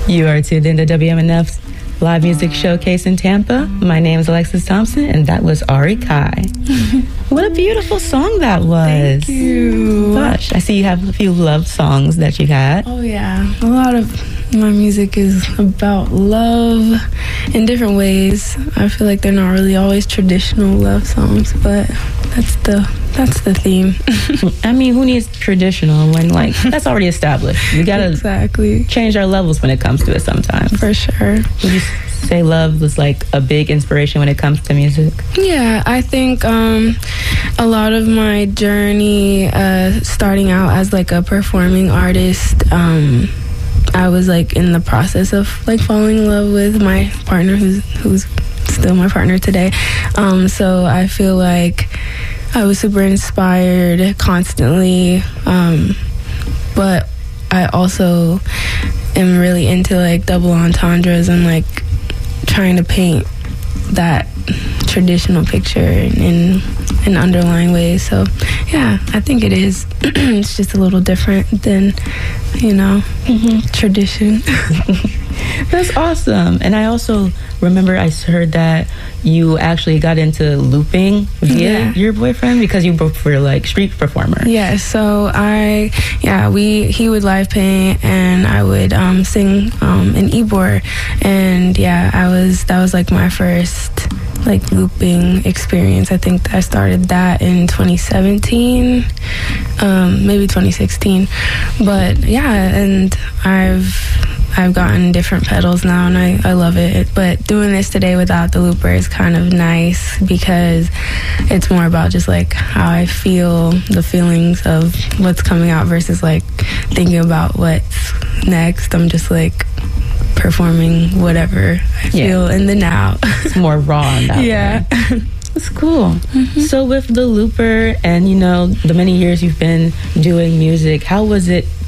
You are tuned into WMNF's live music showcase in Tampa. My name is Alexis Thompson, and that was Ari Kai. What a beautiful song that was. Thank you. Gosh, I see you have a few love songs that you've had. Oh, yeah. A lot of my music is about love in different ways. I feel like they're not really always traditional love songs, but that's the theme. I mean, who needs traditional when, like, that's already established? We gotta exactly change our levels when it comes to it sometimes. For sure. Would you say love was like a big inspiration when it comes to music? Yeah, I think a lot of my journey starting out as like a performing artist, I was like in the process of like falling in love with my partner who's still my partner today. So I feel like I was super inspired constantly, but I also am really into like double entendres and like trying to paint that traditional picture in underlying ways. So yeah, I think it is. It's just a little different than, tradition. That's awesome. And I also remember I heard that you actually got into looping via your boyfriend because you both were like street performers. Yeah, so he would live paint and I would sing in Ybor, and that was like my first like looping experience. I think I started that in 2017, maybe 2016, but yeah, and I've gotten different pedals now and I love it. But doing this today without the looper is kind of nice because it's more about just like how I feel, the feelings of what's coming out versus like thinking about what's next. I'm just like performing whatever I feel in the now. It's more raw in that way. That's cool. So with the looper and, the many years you've been doing music, how was it